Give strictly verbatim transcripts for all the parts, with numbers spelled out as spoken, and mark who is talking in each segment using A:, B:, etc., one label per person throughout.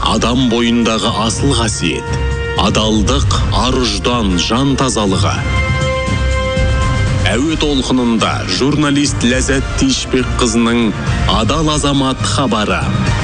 A: Адам бойындағы асыл қасиет, адалдық, ар-ұждан, жан тазалығы. Әуе толқынында журналист Ләззат Тиышбек қызының Адал азамат хабары.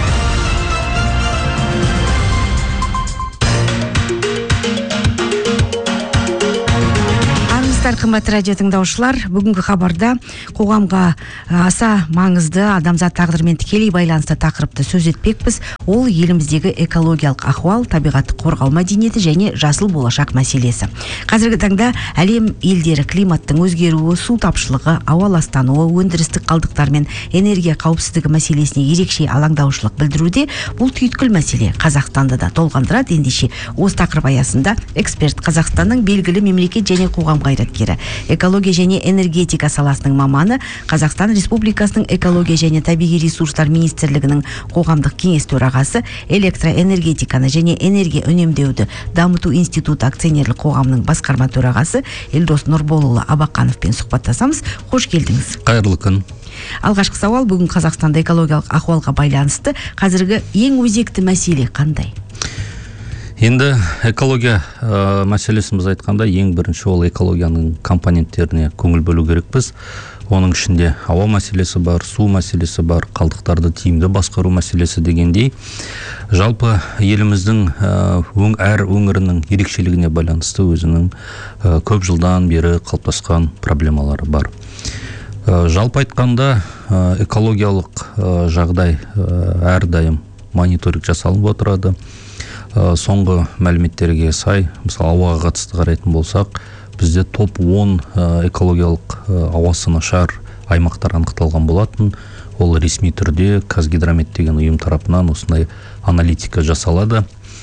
B: Қымбатты радио тыңдаушылар, бүгінгі хабарда қоғамға аса маңызды адамзат тағдырымен тікелей байланысты тақырыпты сөз етпекпіз. Ол еліміздегі экологиялық ахуал, табиғатты қорғау мәдениеті және жасыл болашақ мәселесі. Қазіргі таңда әлем елдері климаттың өзгеруі, су тапшылығы, ауа ластануы, өндірістік қалдықтар мен энергия қауіпсіздігі мәселесіне ерекше алаңдаушылық білдіруде. Бұл түйткіл мәселе Қазақстанды да толғандырады. Ендеше осы тақырып аясында эксперт, Қазақстанның белгілі мемлекет және қоғам қайраткері, экология және энергетика саласының маманы, Қазақстан Республикасының экология және табиғи ресурстар министрлігінің қоғамдық кеңес төрағасы, электроэнергетиканы және энергия үнемдеуді дамыту институты акционерлік қоғамының басқарма төрағасы Елдос Нұрболұлы Абақановпен сұхбаттасамыз. Қош келдіңіз.
C: Қайырлы күн.
B: Алғашқы сауал, бүгін Қазақстанда экологиялық ахуалға байланысты қазіргі ең өзекті мәселе қандай?
C: Енді экология ә, мәселесін біз айтқанда, ең бірінші ол экологияның компоненттеріне көңіл бөлу керекпіз. Оның ішінде ауа мәселесі бар, су мәселесі бар, қалдықтарды тиімді басқару мәселесі дегендей. Жалпы еліміздің ә, өң, әр өңірінің ерекшелігіне байланысты өзінің ә, көп жылдан бері қалыптасқан проблемалары бар. Ә, жалпы айтқанда ә, экологиялық ә, жағдай ә, әрдайым мониторинг жасалынып отырады. Соңғы мәліметтерге сай, мысалы ауаға қатысты қарайтын болсақ, бізде топ он экологиялық ауасы нашар аймақтар анықталған болатын. Ол ресми түрде Қазгидромет деген ұйым тарапынан осындай аналитика жасалады.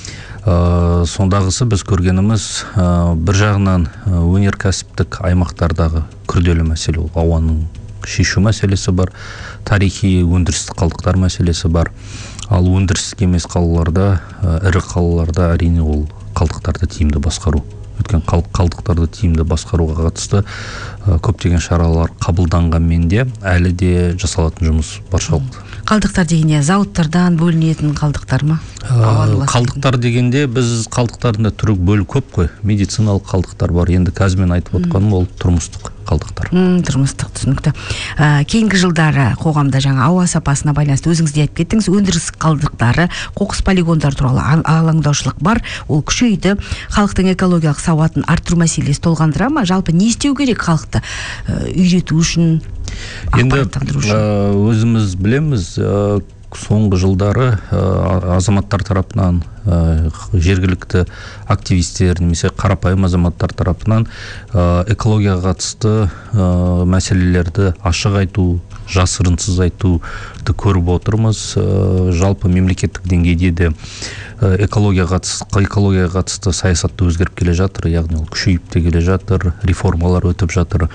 C: Сондағысы біз көргеніміз, бір жағынан өнеркәсіптік аймақтардағы күрделі мәселе, ол ауаның шешу мәселесі бар, тарихи өндірістік қалдықтар мәселесі бар. Ал өндірістік емес қалаларда, ірі қалаларда әрине ол қалдықтарды тиімді басқару. Өткен қалдықтарды тиімді басқаруға қатысты көптеген шаралар қабылданғанмен де әлі де жасалатын жұмыс баршылық.
B: Қалдықтар дегенде зауыттардан бөлінетін қалдықтар ма?
C: Қалдықтар дегенде біз қалдықтардың да түрі бөлі көп қой. Медициналық қалдықтар бар. Енді қазір мен айтып отқаным ол тұрмыстық қалдықтар.
B: Тұрмыстық, түсінікті. Кейінгі жылдары қоғамда жаңа ауа сапасына байланысты өзіңіз де айтып кеттіңіз, өндіріс қалдықтары, қоқыс полигондар туралы алаңдаушылық бар. Ол күшейді. Халықтың экологиялық сауатын арттыру мәселесі толғандыра ма? Жалпы не істеу керек халықты үйрету үшін, ақпараттандыру үшін?
C: Енді өзіміз білеміз, соңғы жылдары азаматтар тарапынан, жергілікті активистер немесе қарапайым азаматтар тарапынан экологияға қатысты мәселелерді ашық айту, жасырынсыз айтуды көріп отырмыз. Жалпы мемлекеттік деңгейде де экологияға қатысты, экологияға қатысты саясатты өзгеріп келе жатыр, яғни ол күшейіп те келе жатыр, реформалар өтіп жатыр.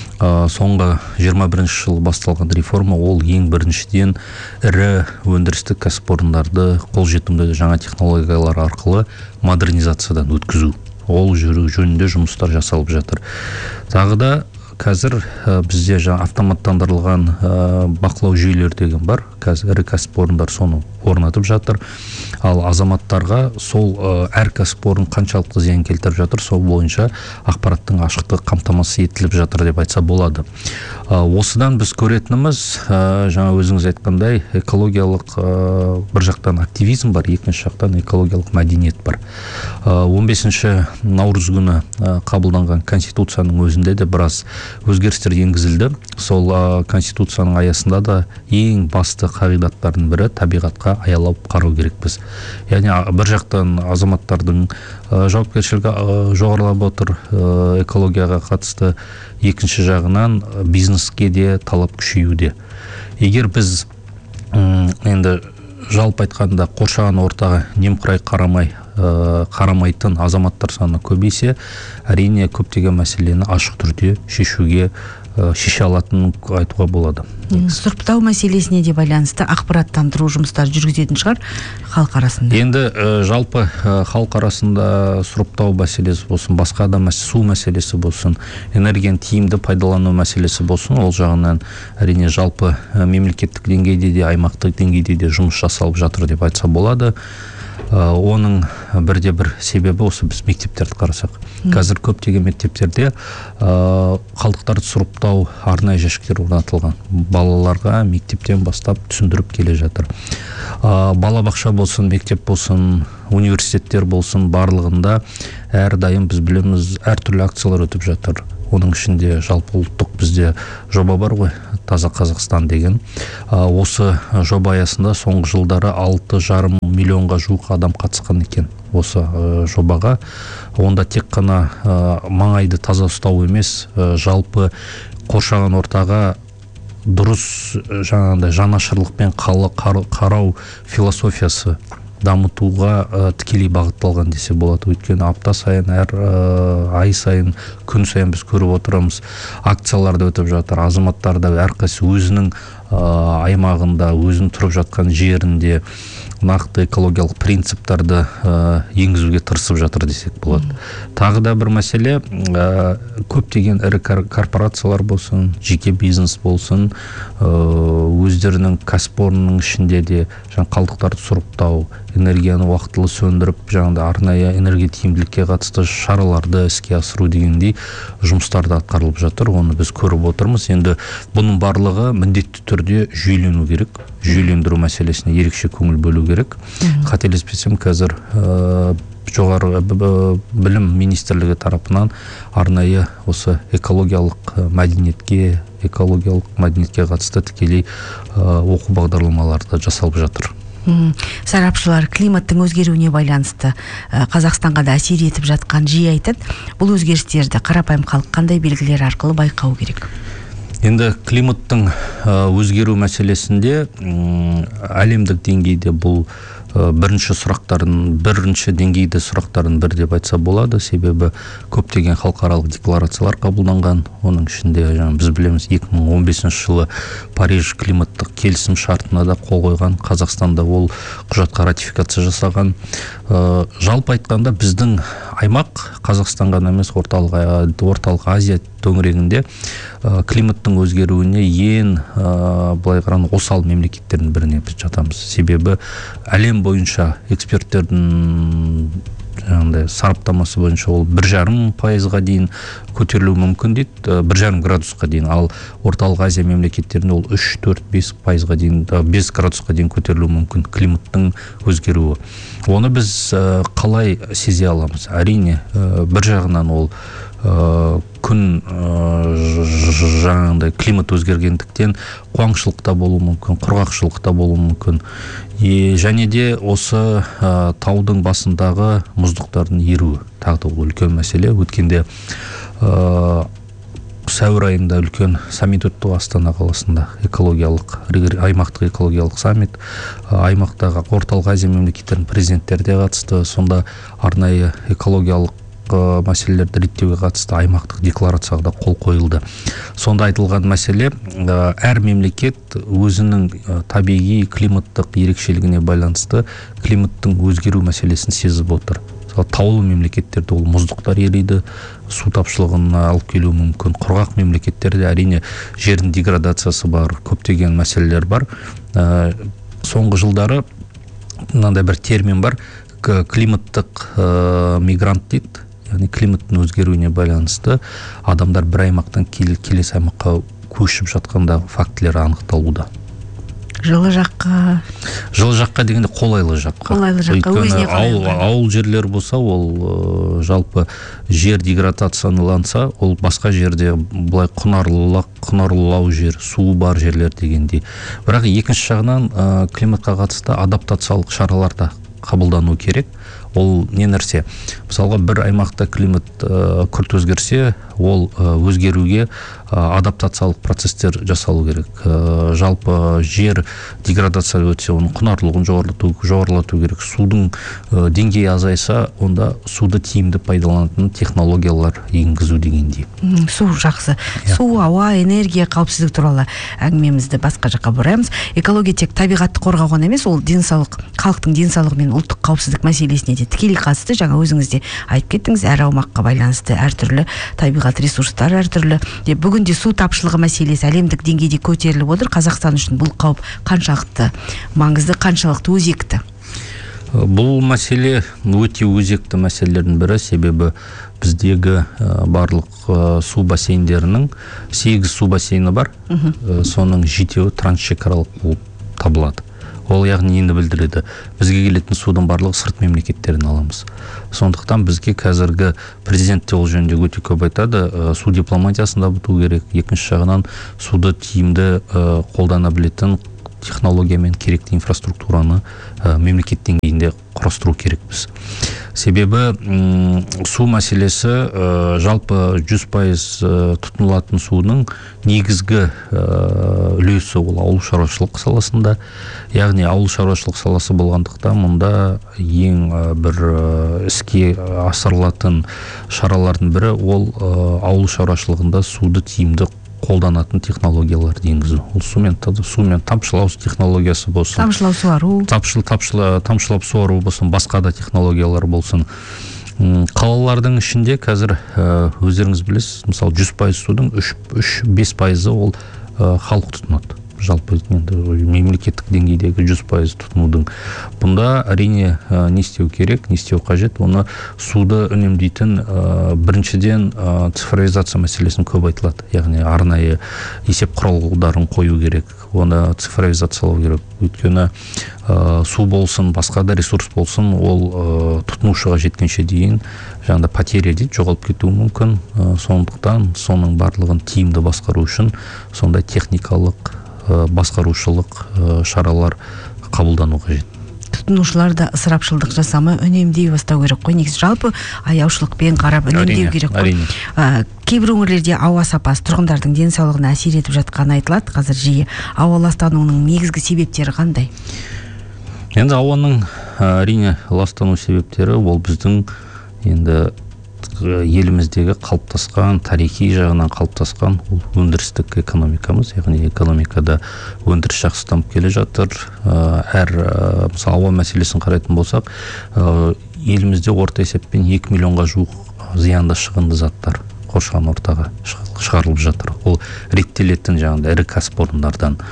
C: Соңғы жиырма бірінші жыл басталған реформа ол ең біріншіден ірі өндірістік кәсіпорындарды қолжетімді жаңа технологиялар арқылы модернизациядан өткізу. Ол жүру жөнінде жұмыстар жасалып жатыр. Тағы да қазір бізде жаңа автоматтандырылған бақылау жүйелері деген бар. Қазір ірі кәсіпорындар соны орнатып жатыр. Ал азаматтарға сол әр кәсіпорын қаншалықты зиян келтіріп жатыр, сол бойынша ақпараттың ашықтығы қамтамасыз етіліп жатыр деп айтса болады. Осыдан біз көретініміз, жаңа өзіңіз айтқандай, экологиялық бір жақтан активизм бар, екінші жақтан экологиялық мәдениет бар. он бесінші наурыз күні қабылданған конституцияның өзінде де біраз өзгерістер енгізілді. Сол конституцияның аясында да ең басты қағидаттардың бірі табиғатқа аялап қарау керекпіз. Яғни бір жақтан азаматтардың жауапкершілігі жоғарылап отыр экологияға қатысты, екінші жағынан бизнеске де талап күшеюде. Егер біз енді жалпы айтқанда қоршаған ортаға немқұрай қарамай қарамайтын азаматтар саны көбейсе, әрине көптеген мәселені ашық түрде шешуге шеше алатынын айтуға болады.
B: Сұрыптау мәселесіне де байланысты ақпараттандыру жұмыстары жүргізетін шығар халық арасында.
C: Енді жалпы халық арасында сұрыптау мәселесі болсын, басқа да су мәселесі болсын, энергияны тиімді пайдалану мәселесі болсын, ол жағынан әрине жалпы мемлекеттік деңгейде де, аймақтық деңгейде де жұмыс жасалып жатыр деп айтса болады. Оның бірде бір себебі осы біз мектептерді қарасақ. Қазір көптеген мектептерде қалдықтарды сұрыптау арнайы жәшіктер орнатылған. Балаларға мектептен бастап түсіндіріп келе жатыр. Балабақша болсын, мектеп болсын, университеттер болсын, барлығында әрдайым біз білеміз әртүрлі акциялар өтіп жатыр. Оның ішінде жалпы ұлттық бізде жоба бар ғой, Таза Қазақстан деген. Осы жоба аясында соңғы жылдары алты жарым миллионға жуық адам қатысқан екен осы жобаға. Онда тек қана маңайды таза ұстау емес, жалпы қоршаған ортаға дұрыс жаңағындай жанашырлықпен қарау философиясы дамытуға тікелей бағытталған десе болады. Өйткені апта сайын, әр ай сайын, күн сайын біз көріп отырамыз, акцияларды өтіп жатыр. Азаматтар да әрқайсысы өзінің аймағында, өзінің тұрып жатқан жерінде нақты экологиялық принциптарды енгізуге тырысып жатыр десек болады. Тағы да бір мәселе, көптеген ірі корпорациялар болсын, жеке бизнес болсын, өздерінің кәсіпорынның ішінде де қалдықтарды сұрыптау, энергияны уақытылы сөндіріп, жаңағыдай арнайы энергия тиімділікке қатысты шараларды іске асыру дегендей жұмыстарды атқарылып жатыр. Оны біз көріп отырмыз. Енді бұның барлығы міндетті түрде жүйелену керек. Жүйелендіру мәселесіне ерекше көңіл бөлу керек. Қателеспесем, қазір жоғары білім министрлігі тарапынан арнайы осы экологиялық мәдениетке, экологиялық мәдениетке қатысты тікелей оқу бағдарламалары жасалып жатыр.
B: Сарапшылар климаттың өзгеруіне байланысты Қазақстанға да әсер етіп жатқан жиі айтады. Бұл өзгерістерді қарапайым халық қандай белгілер арқылы байқау керек?
C: Енді климаттың өзгеру мәселесінде әлемдік деңгейде бұл бірінші сұрақтарын, бірінші деңгейді сұрақтарын бір деп айтса болады. Себебі көптеген халықаралық декларациялар қабылданған. Оның ішінде біз білеміз, екі мың он бесінші жылы Париж климаттық келісім шартына да қол қойған. Қазақстанда ол құжатқа ратификация жасаған. Жалпы айтқанда біздің аймақ Қазақстанға емес, орталық Азия төңірегінде климаттың өзгеруіне ең былай қараған осал мемлекеттердің біріне біз жатамыз. Себебі әлем бойынша эксперттердің жаңағыдай сараптамасы бойынша ол бір жарым пайызға дейін көтерілуі мүмкін дейді, бір жарым градусқа дейін, ал орталық Азия мемлекеттерінде ол үш, төрт, бес пайызға дейін, бес градусқа дейін көтерілуі мүмкін климаттың өзгеруі. Оны біз қалай сезе аламыз? Әрине, бір жағынан ол күн жаңағындай климат өзгергендіктен қуаңшылықта болуы мүмкін, құрғақшылықта болуы мүмкін. Және де осы таудың басындағы мұздықтардың еруі тағы да үлкен мәселе. Өткенде сәуір айында үлкен саммит өтті Астана қаласында, экологиялық, аймақтық экологиялық саммит. Аймақтағы орталық Азия мемлекеттерінің президенттері де қатысты. Сонда арнайы экологиялық мәселелерді реттеуге қатысты аймақтық декларацияға да қол қойылды. Сонда айтылған мәселе, әр мемлекет өзінің табиғи климаттық ерекшелігіне байланысты климаттың өзгеру мәселесін сезіп отыр. Таулы мемлекеттерде ол мұздықтар ериді, су тапшылығына алып келуі мүмкін. Құрғақ мемлекеттерде әрине жердің деградациясы бар, көптеген мәселелер бар. Соңғы жылдары мынандай бір термин бар, климаттық мигрант дейді. Яғни климаттың өзгеруіне байланысты адамдар бір аймақтан келесі аймаққа көшіп жатқанда фактілері анықталуда.
B: Жылы жаққа?
C: Жылы жаққа дегенде қолайлы жаққа.
B: Қолайлы жаққа, өзіне
C: ауыл, ауыл жерлер болса, ол жалпы жер деградацияланса, ол басқа жерде былай құнарлылық, құнарлылау жер, су бар жерлер дегендей. Бірақ екінші жағынан климатқа қатысты адаптациялық шаралар да қабылдану керек. Ол не нәрсе? Мысалға, бір аймақта климат күрт өзгерсе, ол өзгеруге адаптациялық процестер жасалу керек. Жалпы жер деградация өтсе, оның құнарлылығын жоғарлату, жоғарлату керек. Судың деңгейі азайса, онда суды тиімді пайдаланатын технологиялар енгізу дегендей.
B: Су жақсы. Су, ауа, энергия, қауіпсіздік туралы әңгімемізді басқа жаққа бұраймыз. Экология тек табиғатты қорғау ғана емес, ол денсаулық, халықтың денсаулығы мен ұлттық қауіпсіздік мәселесіне де тікелей қатысты. Жаңа өзіңіз де айтып кеттіңіз, әр аумаққа байланысты әртүрлі табиғат ресурстар әртүрлі. Бүгінде су тапшылығы мәселесі әлемдік деңгейде көтеріліп отыр. Қазақстан үшін бұл қауіп қаншалықты маңызды, қаншалықты өзекті?
C: Бұл мәселе өте өзекті мәселелердің бірі, себебі біздегі барлық су бассейндерінің сегіз су бассейні бар, соның жетеуі трансшекаралық болып табылады. Ол яғни енді білдіреді, бізге келетін судың барлығы сырт мемлекеттерін аламыз. Сондықтан бізге қазіргі президент те ол жөнінде өте көп айтады, су дипломатиясын дамыту керек, екінші жағынан суды тиімді қолдана білетін технологиямен керекті инфраструктураны ә, мемлекет деңгейінде құрастыру керекпіз. Себебі м, су мәселесі ә, жалпы жүз пайыз ә, тұтынылатын судың негізгі ә, үлесі ол ауыл шаруашылық саласында. Яғни ауыл шаруашылық саласы болғандықтан мұнда ең ә, бір ә, іске асырылатын шаралардың бірі ол ә, ауыл шаруашылығында суды тиімді қолданатын технологияларды енгізу. Ол сумен, сумен тамшылау технологиясы болсын.
B: Тамшылау суару.
C: Тамшыл, тамшылау, тамшылап суару болсын, басқа да технологиялар болсын. Қалалардың ішінде қазір өздеріңіз білесіз, мысалы жүз пайыз судың үш бес пайызы ол халық тұтынады. Жалпы енді мемлекеттік деңгейдегі жүз пайыз тұтынудың. Бұнда әрине не істеу керек, не істеу қажет? Оны суды үнемдейтін біріншіден цифровизация мәселесін көп айтылады. Яғни арнайы есеп құралдарын қою керек, оны цифровизациялау керек. Өйткені су болсын, басқа да ресурс болсын, ол тұтынушыға жеткенше дейін жаңағыда потеря дейді, жоғалып кетуі мүмкін. Сондықтан соның барлығын тиімді басқару үшін сондай техникалық басқарушылық шаралар қабылдану қажет.
B: Тұтынушылар да ысырапшылдық жасамай үнемдей бастау керек қой. Негізі жалпы аяушылықпен қарап үнемдеу керек қой. Кейбір өңірлерде ауа сапасы тұрғындардың денсаулығына әсер етіп жатқаны айтылады. Қазір жиі ауа ластануының негізгі себептері қандай?
C: Енді ауаның әрине ластану себептері ол біздің енді еліміздегі қалыптасқан, тарихи жағынан қалыптасқан ол өндірістік экономикамыз, яғни экономикада өндіріс жақсы дамып келе жатыр. Әр мысалы ауа мәселесін қарайтын болсақ, елімізде орта есеппен екі миллионға жуық зиянды шығынды заттар қоршаған ортаға шығарылып жатыр. Ол реттелетін жаңағыдай ірі кәсіпорындардан.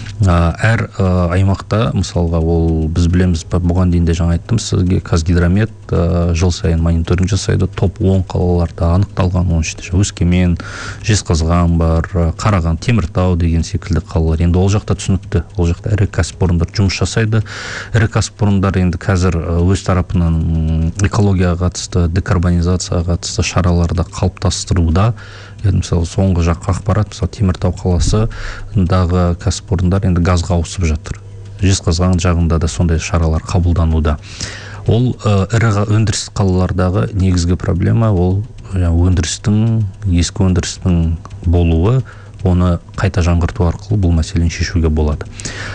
C: Әр аймақта мысалға ол біз білеміз, бұған дейін де жаңа айттым сізге, Қазгидромет жыл сайын мониторинг жасайды, топ он қалаларда анықталған, оның ішінде Өскемен, Жезқазған бар, Қараған, Теміртау деген секілді қалалар. Енді ол жақта түсінікті, ол жақта ірі кәсіпорындар жұмыс жасайды. Ірі кәсіпорындар енді қазір өз тарапынан экологияға қатысты, декарбонизацияға қатысты шараларды қалыптастыруда. Мысалы соңғы жаққа ақпарат, мысалы Теміртау қаласындағы кәсіпорындар енді газға ауысып жатыр. Жезқазған жағында да сондай шаралар қабылдануда. Ол ірі өндіріс қалалардағы негізгі проблема ол өндірістің, ескі өндірістің болуы, оны қайта жаңғырту арқылы бұл мәселені шешуге болады.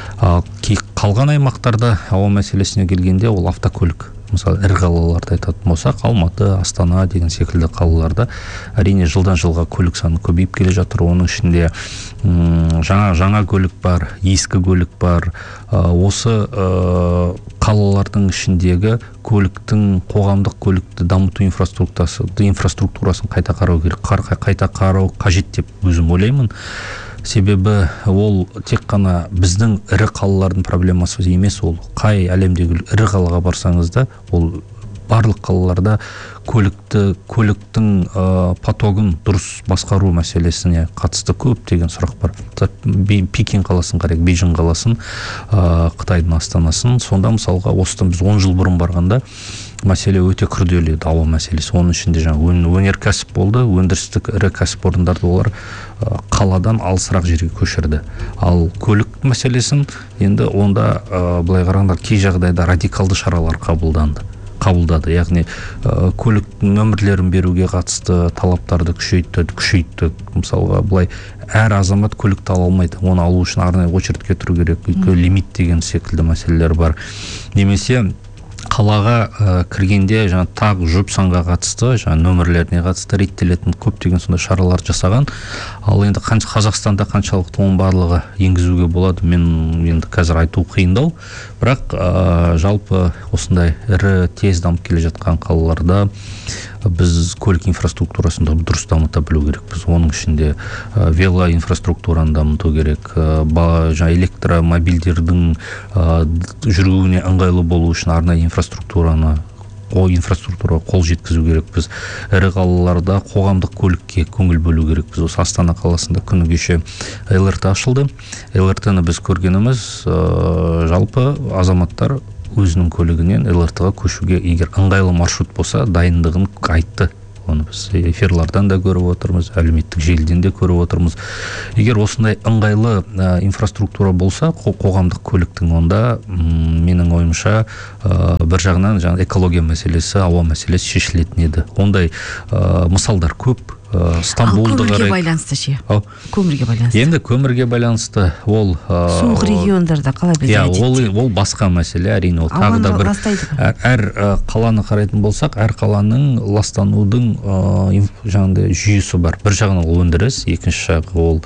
C: Қалған аймақтарда ауа мәселесіне келгенде ол автокөлік. Мысалы, ірі қалаларды айтатын болсақ, Алматы, Астана деген секілді қалаларда әрине жылдан жылға көлік саны көбейіп келе жатыр. Оның ішінде жаңа жаңа көлік бар, ескі көлік бар. Осы қалалардың ішіндегі көліктің, қоғамдық көлікті дамыту инфраструктурасы, инфраструктурасын қайта қарау керек, қайта қарау қажет деп өзім ойлаймын. Себебі ол тек қана біздің ірі қалалардың проблемасы емес, ол қай әлемдегі ірі қалаға барсаңыз да, ол барлық қалаларда көлікті, көліктің ә, потогын дұрыс басқару мәселесіне қатысты көптеген сұрақ бар. Пекин қаласын қарайық, Бейжің қаласын, ә, Қытайдың астанасын. Сонда мысалға осыдан біз он жыл бұрын барғанда мәселе өте күрделі еді, ауа мәселесі. Оның ішінде жаңа өнеркәсіп болды, өндірістік ірі кәсіпорындарды олар қаладан алысырақ жерге көшірді. Ал көлік мәселесін енді онда былай қарағанда кей жағдайда радикалды шаралар қабылданды. қабылдады. Яғни көлік нөмірлерін беруге қатысты талаптарды күшейтті, күшейтті. Мысалға былай әр азамат көлікті ала алмайды. Оны алу үшін арнайы очередке тұру керек. Лимит деген секілді мәселелер бар. Немесе қалаға ә, кіргенде жаңа тақ жұп санға қатысты, жаңа нөмірлеріне қатысты реттелетін көптеген сондай шаралар жасаған. Ал енді қанша Қазақстанда қаншалықты оның барлығы енгізуге болады, мен енді қазір айту қиындау. Бірақ ә, жалпы осындай ірі тез дамып келе жатқан қалаларда біз көлік инфраструктурасын да дұрыс дамыта білу керекпіз. Оның ішінде вело инфраструктураны дамыту керек, жаңа электромобильдердің жүруіне ыңғайлы болу үшін арнайы инфраструктураны о инфраструктураға қол жеткізу керекпіз. Ірі қалаларда қоғамдық көлікке көңіл бөлу керекпіз. Осы Астана қаласында күні кеше ЛРТ ашылды. ЛРТ-ны біз көргеніміз, жалпы азаматтар өзінің көлігінен ЛРТ-ға көшуге егер ыңғайлы маршрут болса, дайындығын айтты. Оны біз эфирлардан да көріп отырмыз, әлеуметтік желіден де көріп отырмыз. Егер осындай ыңғайлы инфраструктура болса, қоғамдық көліктің онда менің ойымша бір жағынан жаңа экология мәселесі, ауа мәселесі шешілетін еді. Ондай мысалдар көп. Стамбулды
B: көмірге байланысты ше? Көмірге байланысты.
C: Енді көмірге байланысты ол
B: суық региондарда қалай бізде
C: әдетте? Ол ол басқа мәселе, әрине. Ол тағы да бір әр қаланы қарайтын болсақ, әр қаланың ластанудың жаңағыдай жүйесі бар. Bir жағынан ол өндіріс, екінші жағы ол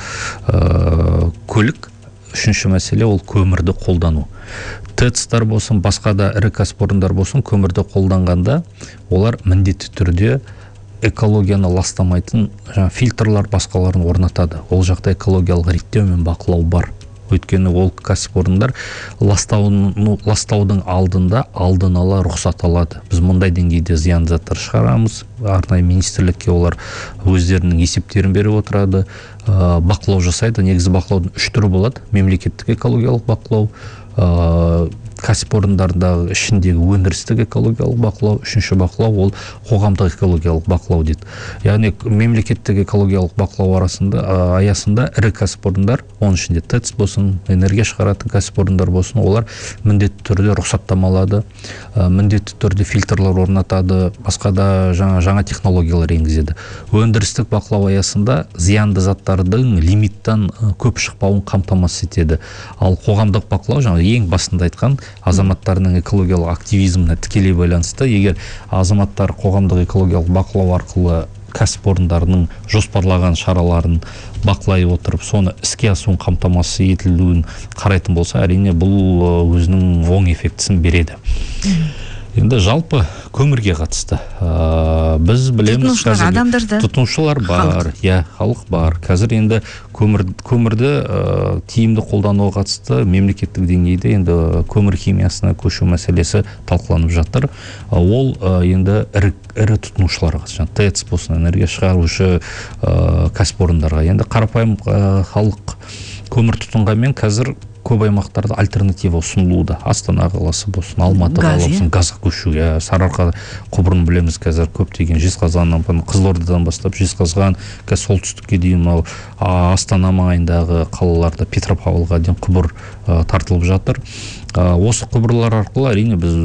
C: көлік, үшінші мәселе ол көмірді қолдану. ТЭЦ-тар болсын, басқа да ірі кәсіпорындар болсын, көмірді қолданғанда олар міндетті түрде экологияны ластамайтын фильтрлар басқаларын орнатады. Ол жақта экологиялық реттеу мен бақылау бар. Өйткені ол кәсіпорындар ластаудың алдында алдын ала рұқсат алады. Біз мұндай деңгейде зиян заттар шығарамыз. Арнайы министрлікке олар өздерінің есептерін беріп отырады. Бақылау жасайды. Негізі бақылаудың үш түрі болады. Мемлекеттік экологиялық бақылау, кәсіпорындардағы ішіндегі өндірістік экологиялық бақылау, үшінші бақылау ол қоғамдық экологиялық бақылау дейді. Яғни мемлекеттік экологиялық бақылау арасында аясында ірі кәсіпорындар, оның ішінде ТЭЦ болсын, энергия шығаратын кәсіпорындар болсын, олар міндетті түрде рұқсаттама алады, міндетті түрде фильтрлар орнатады, басқа да жаңа жаңа технологиялар енгізеді. Өндірістік бақылау аясында зиянды заттардың лимиттен көп шықпауын қамтамасыз етеді. Ал қоғамдық бақылау, жаңа ең басында айтқан, азаматтарының экологиялық активизміне тікелей байланысты. Егер азаматтар қоғамдық экологиялық бақылау арқылы кәсіпорындарының жоспарлаған шараларын бақылай отырып, соны іске асуын қамтамасыз етілуін қарайтын болса, әрине бұл өзінің оң эффектісін береді. Енді жалпы көмірге қатысты біз білеміз, тұтынушылар бар, я, халық бар. Қазір енді көмірді тиімді қолдануға қатысты мемлекеттік деңгейде енді көмір химиясына көшу мәселесі талқыланып жатыр. Ол енді ірі тұтынушыларға қатысты, ТЭЦ болсын, энергия шығарушы кәсіпорындарға. Енді қарапайым халық көмір тұтынғанмен қазір көп аймақтарда альтернатива ұсынылуда. Астана қаласы болсын, Алматы қаласы болсын, газға көшуге. Сарыарқа құбырын білеміз қазір көптеген Жезқазғаннан, Қызылордадан бастап Жезқазған, солтүстікке дейін Астана маңайындағы қалаларда Петропавлға дейін құбыр тартылып жатыр. Осы құбырлар арқылы әрине біз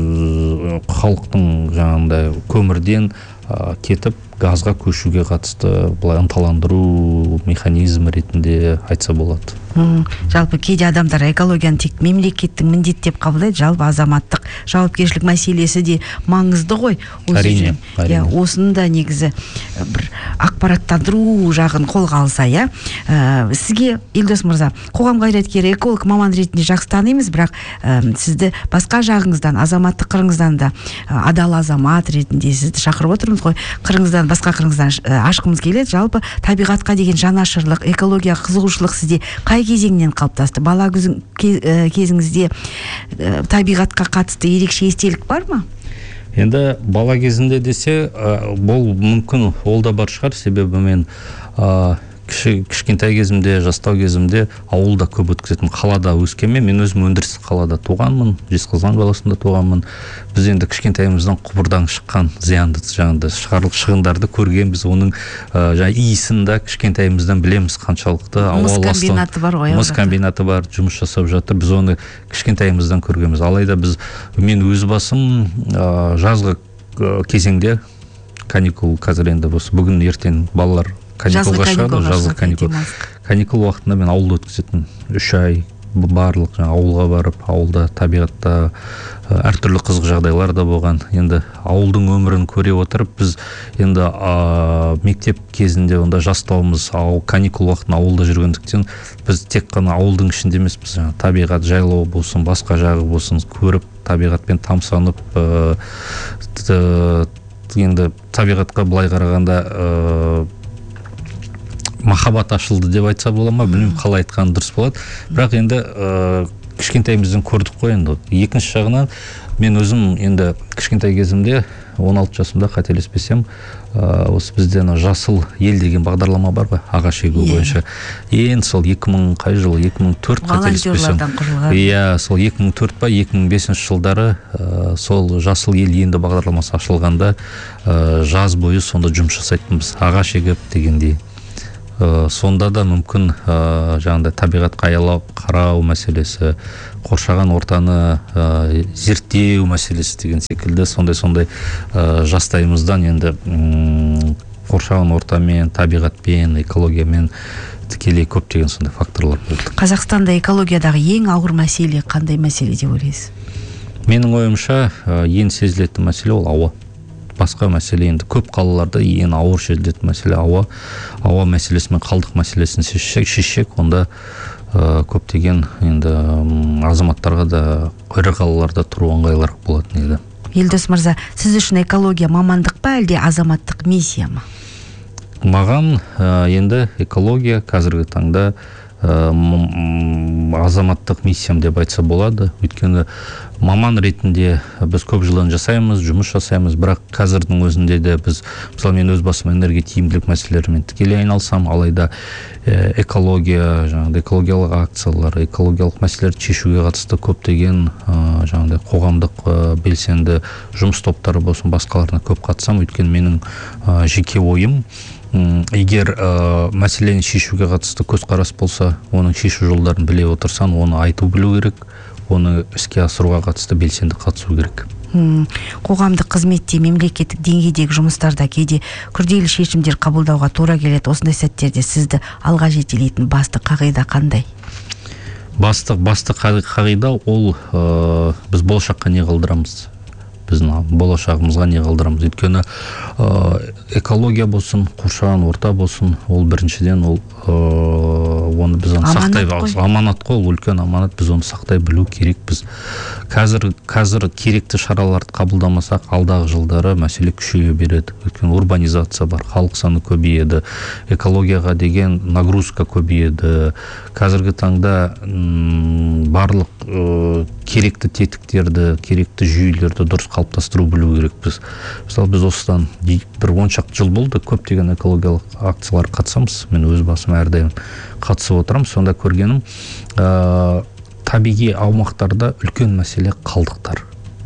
C: халықтың жаңағындай көмірден кетіп газға көшуге қатысты былай ынталандыру механизмі ретінде айтса болады.
B: Жалпы кейде адамдар экологияны тек мемлекеттің міндет деп қабылдайды, жалпы азаматтық жауапкершілік мәселесі де маңызды ғой.
C: Әрине, әрине.
B: Осыны да негізі бір ақпараттандыру жағын қолға алса, я. Сізге, Елдос мырза, қоғам қайраткері, эколог маман ретінде жақсы танимыз, бірақ сізді басқа жағыңыздан, азаматтық қырыңыздан да адал азамат ретінде сізді шақырып отырмыз ғой. Қырыңыздан, басқа қырыңыздан ашқымыз келеді. Жалпы табиғатқа деген жанашырлық, экология қызығушылық сізде қай кезеңнен қалыптасты? Бала кезіңізде табиғатқа қатысты ерекше естелік бар ма?
C: Енді бала кезінде десе, бұл мүмкін ол да бар шығар, себебі мен кішкентай кезімде, жастау кезімде ауылда көп өткізетін, қалада өскенмен, мен өзім өндірістік қалада туғанмын, Жезқазған қаласында туғанмын. Біз енді кішкентайымыздан құбырдан шыққан зиянды жаңағыдай шығындарды көрген, біз оның жаңа иісін де кішкентайымыздан білеміз қаншалықты.
B: Мыс комбинаты бар ғой.
C: Мыс комбинаты бар, жұмыс жасап жатыр. Біз оны кішкентайымыздан көргенбіз. Алайда біз мен өз басым жазғы кезеңде каникул, қазір енді бүгін ертең балалар каникулға шығады, жазғы каникул. Каникул уақытында мен ауылда өткізетін. Үш ай барлық жаңа ауылға барып, ауылда табиғатта әртүрлі қызық жағдайлар да болған. Енді ауылдың өмірін көре отырып, біз енді мектеп кезінде онда жастауымыз, каникул уақытында ауылда жүргендіктен, біз тек қана ауылдың ішінде емес, біз табиғат жайлау болсын, басқа жағы болсын, көріп, табиғатпен тамсанып, енді табиғатқа былай қарағанда ә, махаббат ашылды деп айтса бола ма, білмеймін қалай айтқан дұрыс болады. Бірақ енді ә, кішкентайымыздан көрдік қой енді. Екінші жағынан мен өзім енді кішкентай кезімде он алты жасымда қателеспесем, ә, осы бізде жасыл ел деген бағдарлама бар ғой, ағаш егу бойынша. Ең сол екі мың қай жыл, екі мың төрт қателеспесем. Иә, сол екі мың төрт па екі мың бесінші жылдары ә, сол жасыл ел енді бағдарламасы ашылғанда ә, жаз бойы сонда жұмыс жасайтынбыз, ағаш егіп дегендей. Ә, сонда да мүмкін ә, жаңағыдай табиғатқа аялап қарау мәселесі, қоршаған ортаны ә, зерттеу мәселесі деген секілді сондай-сондай ә, жастайымыздан енді м, қоршаған ортамен, табиғатпен, экологиямен тікелей көптеген сондай факторлар болды.
B: Қазақстанда экологиядағы ең ауыр мәселе қандай мәселе деп ойлайсыз?
C: Менің ойымша ә, ең сезілетін мәселе ол ауа. Басқа мәселе енді көп қалаларда ең ауыр шешілетін мәселе ауа. Ауа мәселесі мен қалдық мәселесін шешсек, онда ә, көптеген енді азаматтарға да ірі қалаларда тұру ыңғайлырақ болатын еді.
B: Елдос мырза, сіз үшін экология мамандық па, әлде азаматтық миссия ма?
C: Маған ә, енді экология қазіргі таңда ә, азаматтық миссиям деп айтса болады. Өйткені маман ретінде біз көп жылдан жасаймыз, жұмыс жасаймыз, бірақ қазірдің өзінде де біз, мысалы мен өз басым энергия тиімділік мәселелерімен тікелей айналсам, алайда ә, экология, жаңағыдай экологиялық акциялар, экологиялық мәселелерді шешуге қатысты көптеген ә, жаңағыдай қоғамдық ә, белсенді жұмыс топтары болсын, басқаларына көп қатысам. Өйткені менің ә, жеке ойым, егер ә, мәселені шешуге қатысты көзқарас болса, оның шешу жолдарын біле отырсан, оны айту білу керек, оны іске асыруға қатысты белсенді қатысу керек.
B: Hmm. Қоғамдық қызметте, мемлекеттік деңгейдегі жұмыстарда кейде күрделі шешімдер қабылдауға тура келеді. Осындай сәттерде сізді алға жетелейтін басты қағида қандай?
C: Басты басты қағида ол ә, біз болашаққа не қалдырамыз? Біздің болашағымызға не қалдырамыз? Өйткені ә, экология болсын, қоршаған орта болсын, ол біріншіден ол ә, оны біз оны сақтай білу, аманат қой, ол үлкен аманат, біз оны сақтай білу керекпіз. Қазір қазір керекті шараларды қабылдамасақ, алдағы жылдары мәселе күшейе береді. Өйткені урбанизация бар, халық саны көбейеді, экологияға деген нагрузка көбейеді. Қазіргі таңда м, барлық ә, керекті тетіктерді, керекті жүйелерді дұрыс қалыптастыру білу керекпіз. Мысалы біз осыдан бір он шақты жыл болды, көптеген экологиялық акциялар қатысамыз. Мен өз басым әрдайым қатысып отырамын. Сонда көргенім ә, табиғи аумақтарда үлкен мәселе қалдықтар.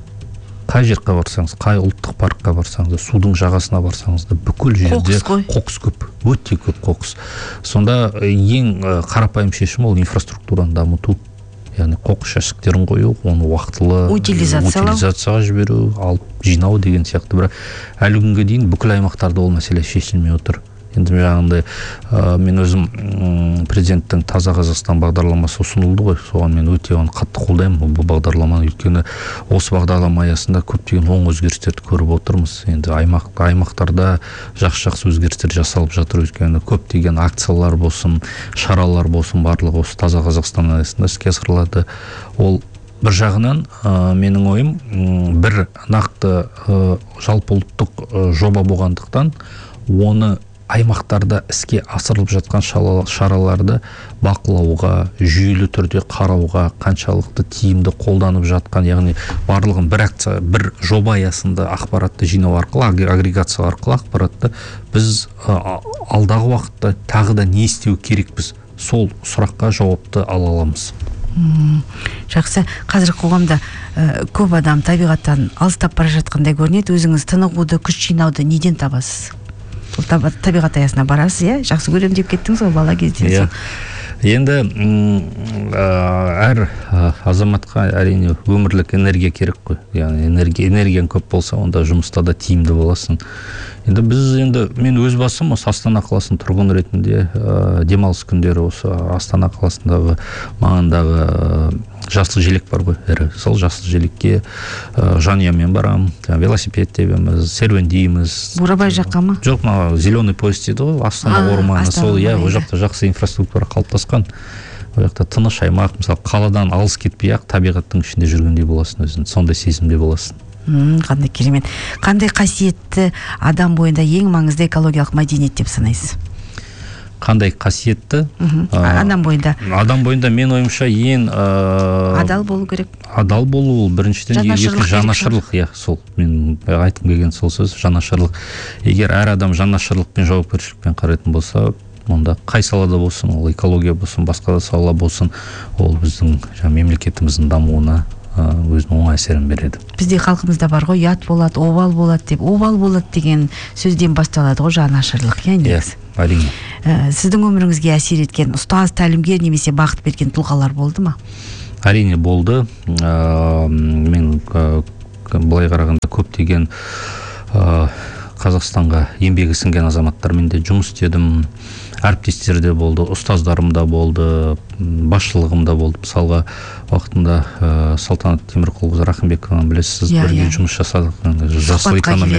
C: Қай жерге барсаңыз, қай ұлттық паркқа барсаңыз, судың жағасына барсаңыз да бүкіл жерде қоқыс көп, өте көп қоқыс. Сонда ең қарапайым шешім ол инфраструктураны дамыту. Яғни қоқыс жәшіктерін қою, оны уақытылы утилизацияға жіберу, алып жинау деген сияқты. Бірақ әлі күнге дейін бүкіл аймақтарда ол мәселе шешілмей отыр. Енді жаңағындай ә, мен өзім м, президенттің таза Қазақстан бағдарламасы ұсынылды ғой, соған мен өте оны қатты қолдаймын бұл бағдарламаны. Өйткені осы бағдарлама аясында көптеген оң өзгерістерді көріп отырмыз. Енді аймақ аймақтарда жақсы-жақсы өзгерістер жасалып жатыр. Өйткені көптеген акциялар болсын, шаралар болсын, барлығы осы таза Қазақстан аясында іске асырылады. Ол бір жағынан ә, менің ойым м, бір нақты ә, жалпы ұлттық ә, жоба болғандықтан оны аймақтарда іске асырылып жатқан шараларды бақылауға, жүйелі түрде қарауға, қаншалықты тиімді қолданып жатқан, яғни барлығын бір акция, бір жоба аясында ақпаратты жинау арқылы, агрегация арқылы ақпаратты біз ә, алдағы уақытта тағы да не істеу керекпіз, сол сұраққа жауапты ала аламыз.
B: Hmm. Жақсы, қазір қоғамда ә, көп адам табиғаттан алыстап бара жатқандай көрінеді. Өзіңіз тынығуды, күш жинауды неден табасыз? Табиғат аясына барасыз, иә? Жақсы көрем деп кеттіңіз ғой бала кезде.
C: Иә. Енді әр азаматқа әрине өмірлік энергия керек қой. Яғни энергия, энергияң көп болса, онда жұмыста да тиімді боласың. Енді біз енді мен өз басым осы Астана қаласының тұрғын ретінде ә, демалыс күндері осы Астана қаласындағы маңындағы ә, жасыл желек бар ғой, әрі. Сол жасыл желекке ә, жанұямен барам, велосипед тебеміз, серуендейміз.
B: Бурабай жаққа ма?
C: Жоқ, мына зеленый поезд дейді ғой, Астана орманы. Сол, иә, ол жақта жақсы инфраструктура қалыптасқан. Ол жақта тыныш аймақ, мысалы қаладан алыс кетпей ақ табиғаттың ішінде жүргендей боласың өзің, сондай сезімде боласың.
B: Қандай керемет. Қандай қасиетті адам бойында ең маңызды экологиялық мәдениет деп санайсыз?
C: Қандай қасиетті?
B: Адам бойында.
C: Адам бойында мен ойымша ең
B: адал болу керек.
C: Адал болу, біріншіден
B: жанашырлық.
C: Жанашырлық, иә, сол. Мен айтқым келген сол сөз, жанашырлық. Егер әр адам жанашырлықпен, жауапкершілікпен қарайтын болса, онда қай салада болсын, ол экология болсын, басқа да сала болсын, ол біздің мемлекетіміздің дамуына өзінің оң әсерін береді.
B: Бізде халқымызда бар ғой, ұят болады, обал болады деп, обал болады деген сөзден басталады ғой жанашырлық, иә, негізі.
C: Әрине.
B: Сіздің өміріңізге әсер еткен, ұстаз, тәлімгер немесе бағыт берген тұлғалар болды ма?
C: Әрине болды. Мен былай қарағанда көптеген Қазақстанға еңбегі сіңген азаматтармен де жұмыс істедім. Әріптестер де болды, ұстаздарым да болды, басшылығым да болды. Мысалға уақытында Салтанат Темірқұлқызы Рахымбекованы білесіз, бірге жұмыс жасадық. Жасыл экономика